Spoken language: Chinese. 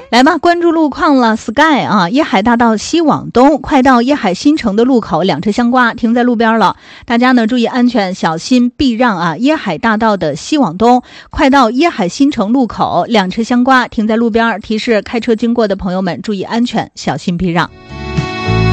来吧，关注路况了 ，Sky 啊，椰海大道西往东，快到椰海新城的路口，两车相刮，停在路边了。大家呢注意安全，小心避让啊！椰海大道的西往东，快到椰海新城路口，两车相刮，停在路边。提示开车经过的朋友们注意安全，小心避让。